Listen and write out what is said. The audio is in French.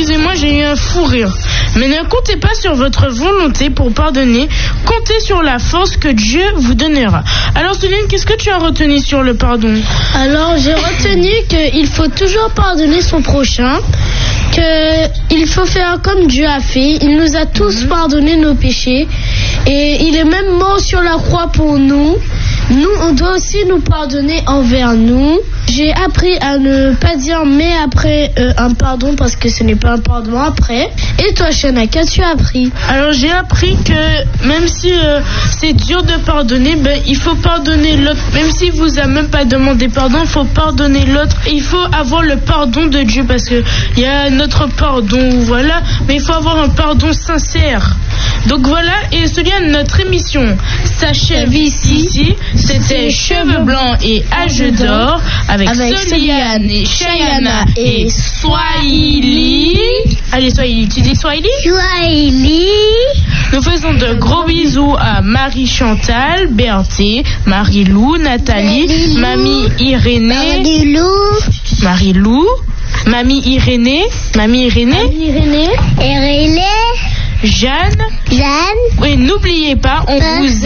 excusez-moi, j'ai eu un fou rire. Mais ne comptez pas sur votre volonté pour pardonner, comptez sur la force que Dieu vous donnera. Alors Céline, qu'est-ce que tu as retenu sur le pardon? Alors j'ai retenu qu'il faut toujours pardonner son prochain, qu'il faut faire comme Dieu a fait. Il nous a tous pardonné nos péchés et il est même mort sur la croix pour nous. Nous, on doit aussi nous pardonner envers nous. J'ai appris à ne pas dire mais après un pardon parce que ce n'est pas un pardon après. Et toi, Shana, qu'as-tu appris? Alors j'ai appris que même si c'est dur de pardonner, il faut pardonner l'autre. Même s'il vous a même pas demandé pardon, il faut pardonner l'autre. Il faut avoir le pardon de Dieu parce que il y a notre pardon, voilà. Mais il faut avoir un pardon sincère. Donc voilà, et Soliane, notre émission s'achève ici. C'était Cheveux Blancs et Âge d'Or avec Soliane et Shayana et Swahili. Allez Swahili, tu dis Swahili? Swahili. Nous faisons de gros bisous à Marie-Chantal, Berthé, Marie-Lou, Nathalie, Mamie Irénée, Marie-Lou, Mamie Irénée, Jeanne. Oui, n'oubliez pas, on vous